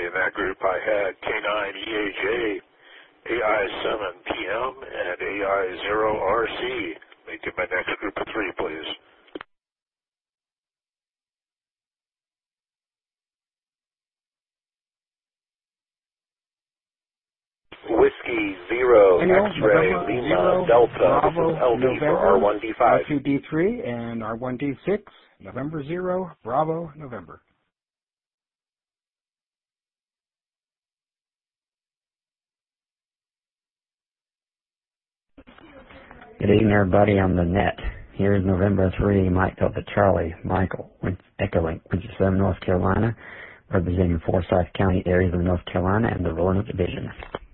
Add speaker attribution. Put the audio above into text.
Speaker 1: In that group, I had K9EAJ, AI7PM, and AI0RC. Make it my next group of 3, please.
Speaker 2: Whiskey 0,
Speaker 3: Daniel,
Speaker 2: X-ray,
Speaker 3: November,
Speaker 2: Lima,
Speaker 3: 0,
Speaker 2: Delta,
Speaker 3: Bravo,
Speaker 2: this is LD
Speaker 3: November,
Speaker 2: for R1D5.
Speaker 3: R2D3, and R1D6, November 0, Bravo, November.
Speaker 4: Good evening, everybody on the net. Here is November 3, Mike Delta Charlie, Michael, Echolink, Winston-Salem, North Carolina, representing Forsyth County areas of North Carolina and the Roanoke Division.